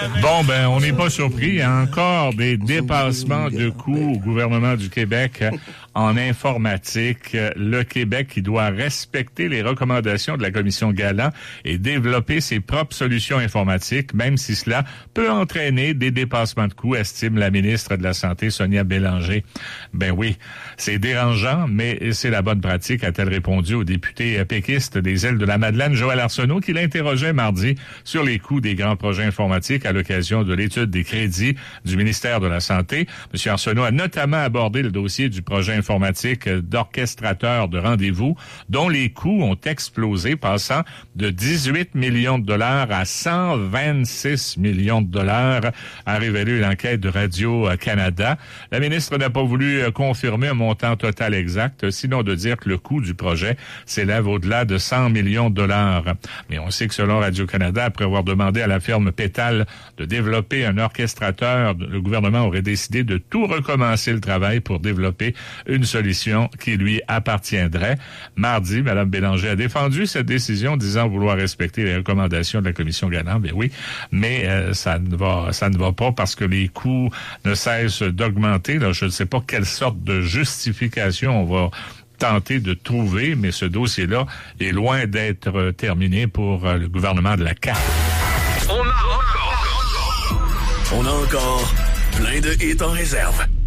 Bon, ben, on n'est pas surpris. Encore des dépassements de coûts au gouvernement du Québec en informatique. Le Québec qui doit respecter les recommandations de la commission Galland et développer ses propres solutions informatiques, même si cela peut entraîner des dépassements de coûts, estime la ministre de la Santé, Sonia Bélanger. Ben oui, c'est dérangeant, mais c'est la bonne pratique, a-t-elle répondu au député péquiste des Îles-de-la-Madeleine, Joël Arsenault, qui l'interrogeait mardi sur les coûts des grands projets informatiques à l'occasion de l'étude des crédits du ministère de la Santé. M. Arsenault a notamment abordé le dossier du projet informatique d'orchestrateur de rendez-vous, dont les coûts ont explosé, passant de 18 millions de dollars à 126 millions de dollars, a révélé l'enquête de Radio-Canada. La ministre n'a pas voulu confirmer un montant total exact, sinon de dire que le coût du projet s'élève au-delà de 100 millions de dollars. Mais on sait que selon Radio-Canada, après avoir demandé à la firme Pétal de développer un orchestrateur, le gouvernement aurait décidé de tout recommencer le travail pour développer une solution qui lui appartiendrait. Mardi, Mme Bélanger a défendu cette décision, disant vouloir respecter les recommandations de la commission Galland. Ben oui, mais ça ne va pas parce que les coûts ne cessent d'augmenter. Là, je ne sais pas quelle sorte de justification on va tenter de trouver, mais ce dossier-là est loin d'être terminé pour le gouvernement de la CAQ. On a encore plein de hits en réserve.